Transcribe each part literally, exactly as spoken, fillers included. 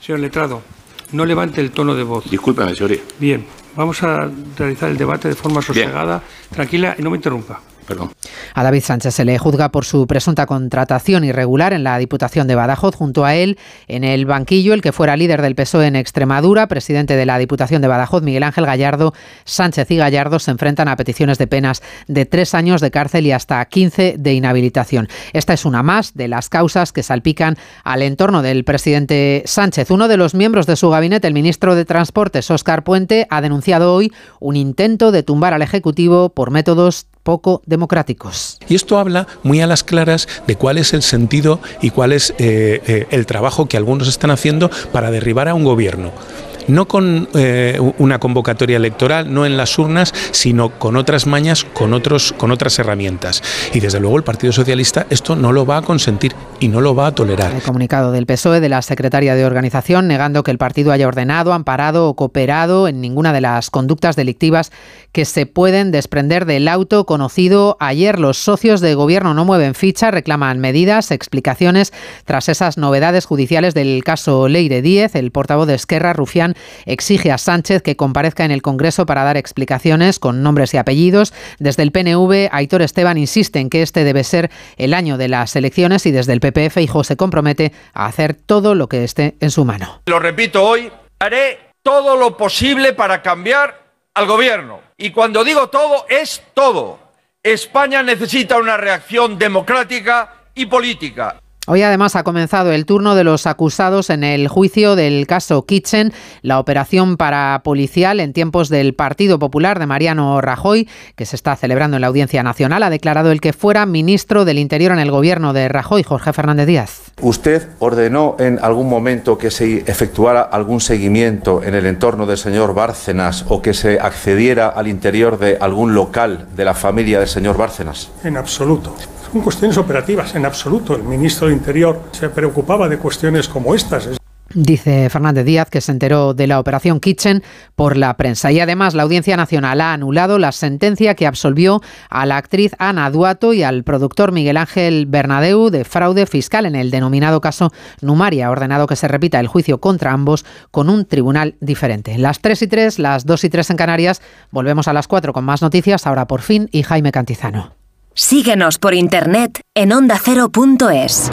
Señor letrado, no levante el tono de voz. Discúlpeme, señoría. Bien, vamos a realizar el debate de forma sosegada, Bien. tranquila y no me interrumpa. Perdón. A David Sánchez se le juzga por su presunta contratación irregular en la Diputación de Badajoz. Junto a él, en el banquillo, el que fuera líder del P S O E en Extremadura, presidente de la Diputación de Badajoz, Miguel Ángel Gallardo. Sánchez y Gallardo se enfrentan a peticiones de penas de tres años de cárcel y hasta quince de inhabilitación. Esta es una más de las causas que salpican al entorno del presidente Sánchez. Uno de los miembros de su gabinete, el ministro de Transportes, Óscar Puente, ha denunciado hoy un intento de tumbar al Ejecutivo por métodos poco democráticos. Y esto habla muy a las claras de cuál es el sentido y cuál es eh, eh, el trabajo que algunos están haciendo para derribar a un gobierno. No con eh, una convocatoria electoral, no en las urnas, sino con otras mañas, con, otros, con otras herramientas. Y desde luego el Partido Socialista esto no lo va a consentir y no lo va a tolerar. El comunicado del P S O E de la secretaria de Organización negando que el partido haya ordenado, amparado o cooperado en ninguna de las conductas delictivas que se pueden desprender del auto conocido ayer. Los socios de gobierno no mueven ficha, reclaman medidas, explicaciones tras esas novedades judiciales del caso Leire Díez. El portavoz de Esquerra, Rufián, exige a Sánchez que comparezca en el Congreso para dar explicaciones con nombres y apellidos. Desde el P N V, Aitor Esteban insiste en que este debe ser el año de las elecciones y desde el P P, Feijóo se compromete a hacer todo lo que esté en su mano. Lo repito hoy, haré todo lo posible para cambiar al gobierno. Y cuando digo todo, es todo. España necesita una reacción democrática y política. Hoy además ha comenzado el turno de los acusados en el juicio del caso Kitchen, la operación parapolicial en tiempos del Partido Popular de Mariano Rajoy, que se está celebrando en la Audiencia Nacional. Ha declarado el que fuera ministro del Interior en el gobierno de Rajoy, Jorge Fernández Díaz. ¿Usted ordenó en algún momento que se efectuara algún seguimiento en el entorno del señor Bárcenas o que se accediera al interior de algún local de la familia del señor Bárcenas? En absoluto. Son cuestiones operativas, en absoluto. El ministro de Interior se preocupaba de cuestiones como estas. Dice Fernández Díaz que se enteró de la operación Kitchen por la prensa. Y además la Audiencia Nacional ha anulado la sentencia que absolvió a la actriz Ana Duato y al productor Miguel Ángel Bernadeu de fraude fiscal en el denominado caso Numaria. Ha ordenado que se repita el juicio contra ambos con un tribunal diferente. Las tres y tres, las dos y tres en Canarias. Volvemos a las cuatro con más noticias. Ahora por fin y Jaime Cantizano. Síguenos por internet en onda cero punto es.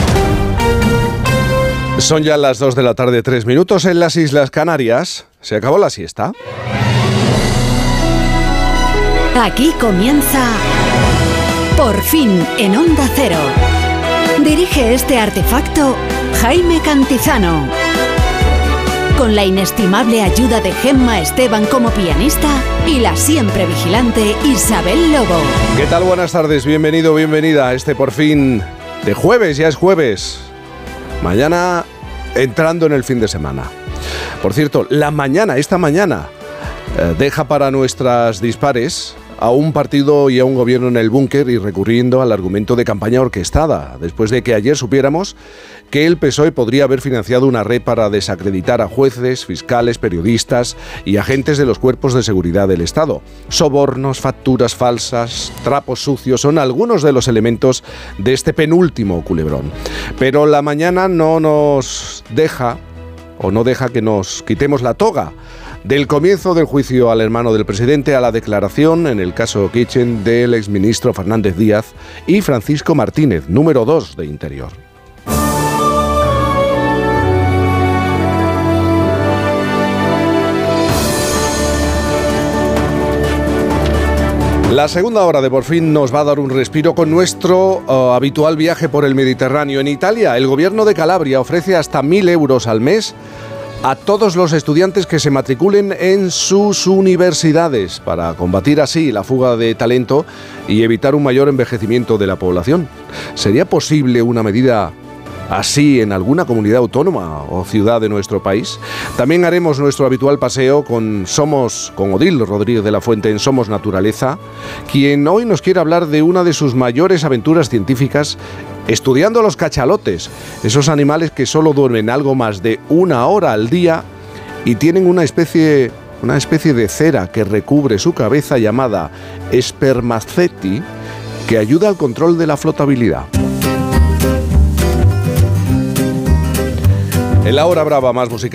Son ya las dos de la tarde, tres minutos en las Islas Canarias. Se acabó la siesta. Aquí comienza Por fin en Onda Cero. Dirige este artefacto Jaime Cantizano. Con la inestimable ayuda de Gemma Esteban como pianista y la siempre vigilante Isabel Lobo. ¿Qué tal? Buenas tardes, bienvenido, bienvenida a este Por fin de jueves, ya es jueves. Mañana entrando en el fin de semana. Por cierto, la mañana, esta mañana, eh, deja para nuestras dispares a un partido y a un gobierno en el búnker y recurriendo al argumento de campaña orquestada, después de que ayer supiéramos que el P S O E podría haber financiado una red para desacreditar a jueces, fiscales, periodistas y agentes de los cuerpos de seguridad del Estado. Sobornos, facturas falsas, trapos sucios son algunos de los elementos de este penúltimo culebrón. Pero la mañana no nos deja, o no deja que nos quitemos la toga, del comienzo del juicio al hermano del presidente a la declaración en el caso Kitchen del exministro Fernández Díaz y Francisco Martínez, número dos de Interior. La segunda hora de Por fin nos va a dar un respiro con nuestro uh, habitual viaje por el Mediterráneo. En Italia, el gobierno de Calabria ofrece hasta mil euros al mes a todos los estudiantes que se matriculen en sus universidades para combatir así la fuga de talento y evitar un mayor envejecimiento de la población. ¿Sería posible una medida así en alguna comunidad autónoma o ciudad de nuestro país? También haremos nuestro habitual paseo con Somos, con Odil Rodríguez de la Fuente en Somos Naturaleza, quien hoy nos quiere hablar de una de sus mayores aventuras científicas estudiando los cachalotes, esos animales que solo duermen algo más de una hora al día y tienen una especie, una especie de cera que recubre su cabeza llamada espermaceti, que ayuda al control de la flotabilidad. En la hora brava más musical.